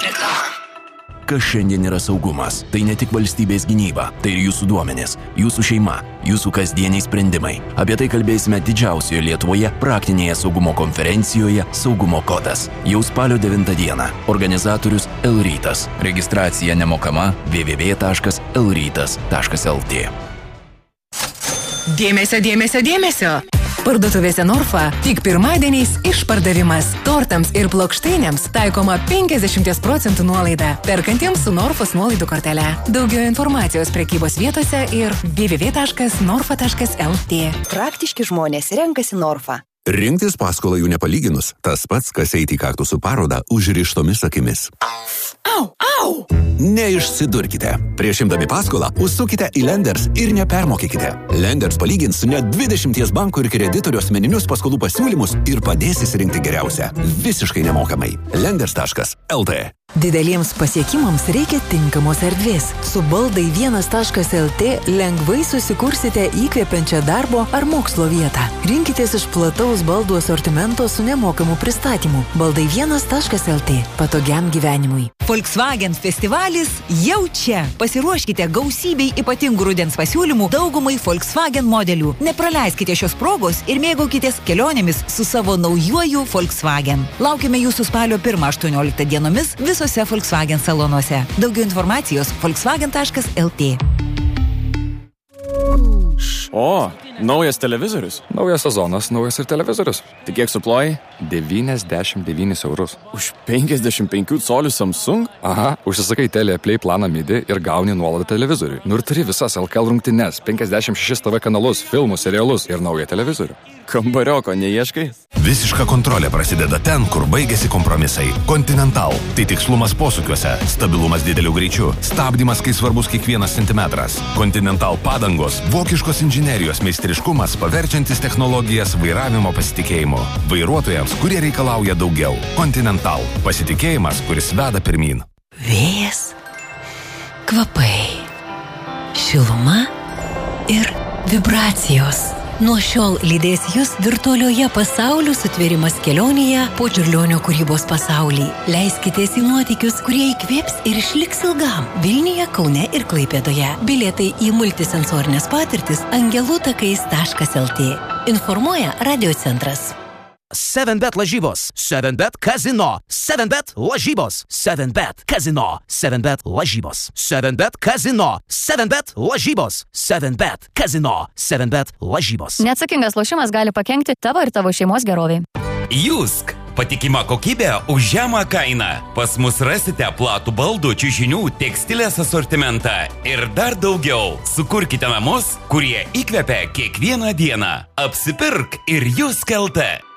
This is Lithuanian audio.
Reklama. Kas šiandien yra saugumas? Tai ne tik valstybės gynyba, tai ir jūsų duomenys, jūsų šeima, jūsų kasdieniai sprendimai. Apie tai kalbėsime didžiausioje Lietuvoje praktinėje saugumo konferencijoje Saugumo kodas. Jau spalio 9 dieną. Organizatorius L-Rytas. Registracija nemokama www.lrytas.lt. Dėmesio! Parduotuvėse Norfa tik pirmadieniais išpardavimas. Tortams ir plokštainėms taikoma 50% nuolaida. Perkantiems su Norfos nuolaidų kortele. Daugiau informacijos prekybos vietose ir www.norfa.lt. Praktiški žmonės renkasi Norfa. Rinktis paskolą jų nepalyginus, tas pats, kas eiti į kaktusų parodą užrištomis akimis. Au! Neišsidurkite. Prieš imdami paskolą, užsukite į Lenders ir nepermokykite. Lenders palygins su net 20 bankų ir kreditorių asmeninius paskolų pasiūlymus ir padės įsirinkti geriausią. Visiškai nemokamai. Lenders.lt. Dideliems pasiekimams reikia tinkamos erdvės. Su baldai 1.lt lengvai susikursite įkvepiančią darbo ar mokslo vietą. Rinkitės iš plataus baldų asortimento su nemokamu pristatymu. Baldai 1.lt. Patogiam gyvenimui. Volkswagen festivalis jau čia. Pasiruoškite gausybei ypatingų rudens pasiūlymų daugumai Volkswagen modelių. Nepraleiskite šios progos ir mėgaukitės kelionėmis su savo naujuoju Volkswagen. Laukime jūsų spalio 1-18 dienomis visose Volkswagen salonuose. Daugiau informacijos volkswagen.lt. O, naujas televizorius. Naujas sezonas, naujas ir televizorius. Tai kiek suploji? 99 eurus. Už 55 colių Samsung? Aha, užsisakai Telia Play planą MIDI ir gauni nuolaidą televizoriui. Nu ir turi visas LKL rungtynes, 56 TV kanalus, filmus, serialus ir naują televizorių. Kambarioko neieškai? Visiška kontrolė prasideda ten, kur baigėsi kompromisai. Continental. Tai tikslumas posūkiuose, stabilumas dideliu greičiu, stabdymas, kai svarbus kiekvienas centimetras. Continental padangos, vokiškos inžinerijos meistriškumas, paverčiantis technologijas vairavimo pasitikėjimu. Vairuotojams, kurie reikalauja daugiau. Continental. Pasitikėjimas, kuris veda pirmyn. Vėjas, kvapai, šiluma ir vibracijos. Nuo šiol lydės jūs virtualioje pasaulių sutvėrimas kelionėje po Čiurlionio kūrybos pasaulį. Leiskitės į nuotykius, kurie įkvėps ir išliks ilgam. Vilniuje, Kaune ir Klaipėdoje. Bilietai į multisensorinės patirtis angelų-takais.lt. Informuoja radiocentras. 7bet lažybos, 7bet kazino, 7bet lažybos, 7bet kazino, 7bet lažybos, 7bet kazino, 7bet lažybos, 7bet kazino, 7bet lažybos. Neatsakingas lošimas gali pakenkti tavo ir tavo šeimos geroviai. Jusk. Patikima kokybė už žemą kainą. Pas mus rasite platų baldų, čiužinių, tekstilės asortimentą ir dar daugiau. Sukurkite namus, kurie įkvepia kiekvieną dieną. Apsipirk ir Jusk.lt.